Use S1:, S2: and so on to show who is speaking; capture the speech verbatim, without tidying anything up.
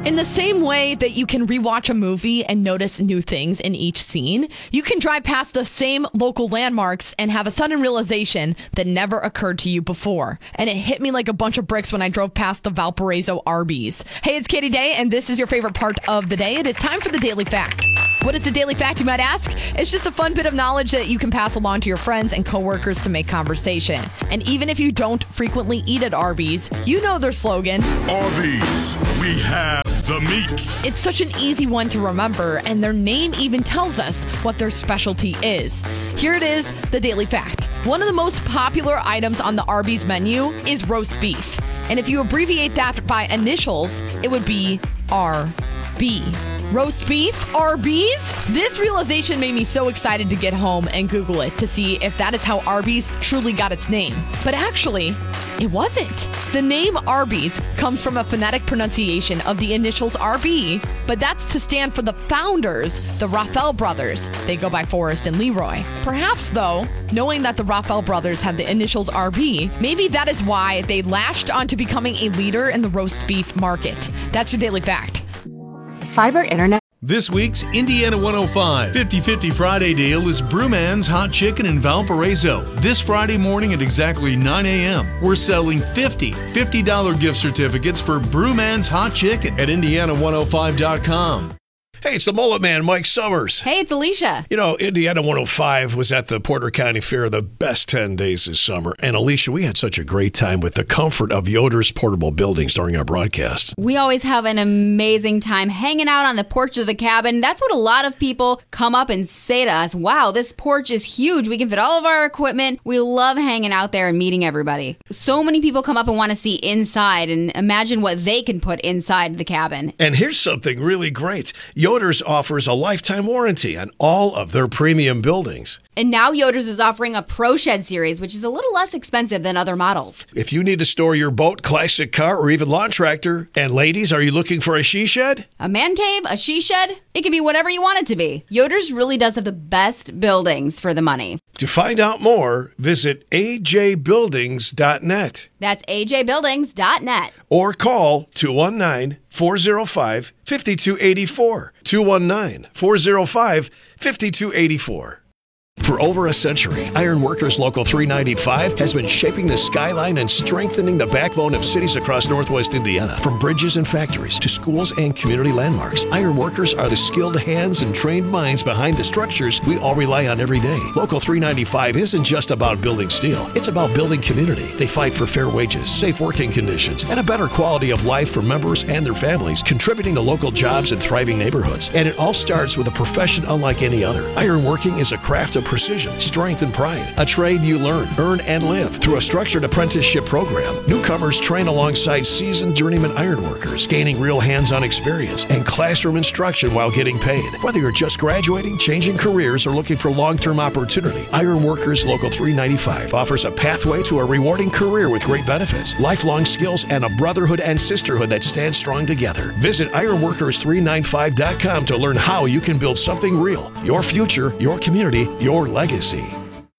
S1: In the same way that you can rewatch a movie and notice new things in each scene, you can drive past the same local landmarks and have a sudden realization that never occurred to you before. And it hit me like a bunch of bricks when I drove past the Valparaiso Arby's. Hey, it's Katie Day, and this is your favorite part of the day. It is time for the Daily Fact. What is the Daily Fact, you might ask? It's just a fun bit of knowledge that you can pass along to your friends and coworkers to make conversation. And even if you don't frequently eat at Arby's, you know their slogan.
S2: Arby's, we have the meats.
S1: It's such an easy one to remember, and their name even tells us what their specialty is. Here it is, the Daily Fact. One of the most popular items on the Arby's menu is roast beef. And if you abbreviate that by initials, it would be R B. Roast beef? Arby's? This realization made me so excited to get home and Google it to see if that is how Arby's truly got its name. But actually, it wasn't. The name Arby's comes from a phonetic pronunciation of the initials R B, but that's to stand for the founders, the Raphael brothers. They go by Forrest and Leroy. Perhaps, though, knowing that the Raphael brothers had the initials R B, maybe that is why they lashed onto becoming a leader in the roast beef market. That's your Daily Fact.
S3: Fiber Internet.
S4: This week's Indiana one oh five fifty-fifty Friday deal is Brewman's Hot Chicken in Valparaiso. This Friday morning at exactly nine a.m., we're selling fifty fifty dollars gift certificates for Brewman's Hot Chicken at Indiana one oh five dot com.
S5: Hey, it's the Mullet Man, Mike Summers.
S6: Hey, it's Alicia.
S5: You know, Indiana one oh five was at the Porter County Fair the best ten days this summer. And Alicia, we had such a great time with the comfort of Yoder's portable buildings during our broadcast.
S6: We always have an amazing time hanging out on the porch of the cabin. That's what a lot of people come up and say to us. Wow, this porch is huge. We can fit all of our equipment. We love hanging out there and meeting everybody. So many people come up and want to see inside and imagine what they can put inside the cabin.
S5: And here's something really great. Yoder's offers a lifetime warranty on all of their premium buildings.
S6: And now Yoder's is offering a Pro Shed series, which is a little less expensive than other models.
S5: If you need to store your boat, classic car, or even lawn tractor, and ladies, are you looking for a she shed?
S6: A man cave, a she shed, it can be whatever you want it to be. Yoder's really does have the best buildings for the money.
S5: To find out more, visit a j buildings dot net.
S6: That's a j buildings dot net.
S5: Or call two one nine, four oh five, five two eight four. two one nine, four oh five, five two eight four. For over a century, Ironworkers Local three ninety-five has been shaping the skyline and strengthening the backbone of cities across Northwest Indiana. From bridges and factories to schools and community landmarks, Ironworkers are the skilled hands and trained minds behind the structures we all rely on every day. Local three ninety-five isn't just about building steel. It's about building community. They fight for fair wages, safe working conditions, and a better quality of life for members and their families, contributing to local jobs and thriving neighborhoods. And it all starts with a profession unlike any other. Ironworking is a craft of precision, strength, and pride. A trade you learn, earn, and live through a structured apprenticeship program. Newcomers train alongside seasoned journeyman ironworkers, gaining real hands-on experience and classroom instruction while getting paid. Whether you're just graduating, changing careers, or looking for long-term opportunity, Ironworkers Local three ninety-five offers a pathway to a rewarding career with great benefits, lifelong skills, and a brotherhood and sisterhood that stand strong together. Visit ironworkers three ninety-five dot com to learn how you can build something real. Your future, your community, your legacy.